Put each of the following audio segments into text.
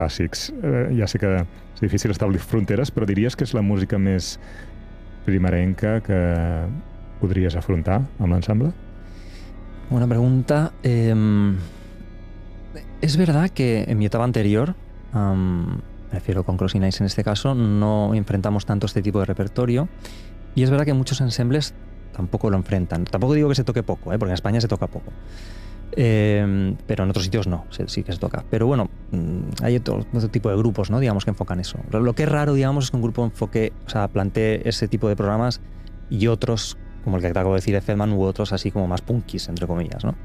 clàssics. Ja sé que és difícil establir fronteres, però diries que és la música més primerenca que podries afrontar amb l'ensemble? Buena pregunta. Es verdad que en mi etapa anterior, me refiero con Crossing Eyes en este caso, no enfrentamos tanto este tipo de repertorio, y es verdad que muchos ensembles tampoco lo enfrentan. Tampoco digo que se toque poco, porque en España se toca poco. Pero en otros sitios no, sí que se toca. Pero bueno, hay otro tipo de grupos, ¿no? Digamos, que enfocan eso. Lo que es raro, digamos, es que un grupo enfoque, o sea, plantee ese tipo de programas y otros, como el que acabo de decir de Feldman, u otros así como más punkis, entre comillas, ¿no?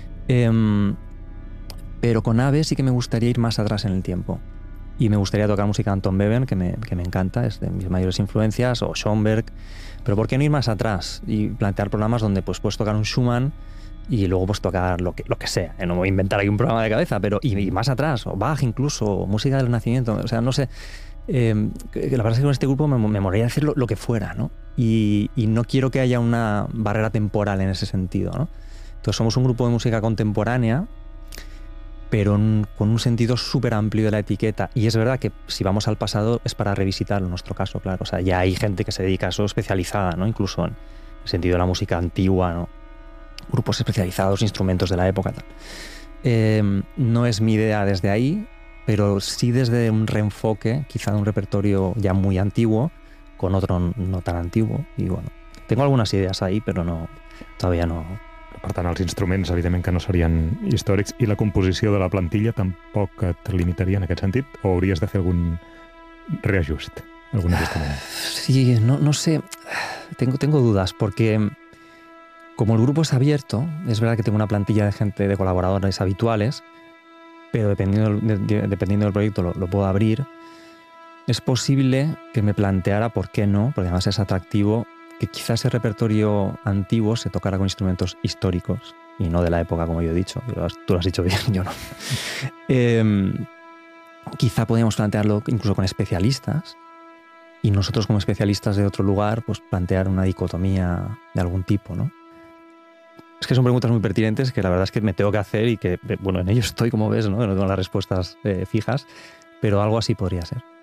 Pero con Ave sí que me gustaría ir más atrás en el tiempo. Y me gustaría tocar música de Anton Webern, que me encanta, es de mis mayores influencias, o Schoenberg. Pero ¿por qué no ir más atrás y plantear programas donde pues puedes tocar un Schumann y luego pues tocar lo que sea? No me voy a inventar ahí un programa de cabeza, pero y más atrás, o Bach incluso, o música del Renacimiento, o sea, no sé. La verdad es que con este grupo me moriría de hacer lo que fuera, ¿no? Y no quiero que haya una barrera temporal en ese sentido, ¿no? Entonces somos un grupo de música contemporánea, pero con un sentido súper amplio de la etiqueta. Y es verdad que si vamos al pasado es para revisitarlo, en nuestro caso, claro. O sea, ya hay gente que se dedica a eso especializada, ¿no? Incluso en el sentido de la música antigua, ¿no? Grupos especializados, instrumentos de la época, tal. No es mi idea desde ahí, pero sí desde un reenfoque, quizá de un repertorio ya muy antiguo, con otro no tan antiguo. I bueno, tengo algunes idees ahí, però no, todavía no. Per tant, els instruments, evidentment, que no serien històrics, i la composició de la plantilla tampoc et limitaria en aquest sentit, o hauries de fer algun reajust, algun ajustament? Sí, no sé, tengo dudas, porque como el grupo es abierto, es verdad que tengo una plantilla de gente, de colaboradores habituales, pero dependiendo del proyecto lo puedo abrir. Es posible que me planteara, ¿por qué no? Porque además es atractivo, que quizás ese repertorio antiguo se tocara con instrumentos históricos y no de la época, como yo he dicho. Tú lo has dicho bien, yo no. Quizá podríamos plantearlo incluso con especialistas, y nosotros como especialistas de otro lugar, pues plantear una dicotomía de algún tipo, ¿no? Es que son preguntas muy pertinentes que la verdad es que me tengo que hacer y que, bueno, en ello estoy, como ves, ¿no? No tengo las respuestas fijas, pero algo así podría ser.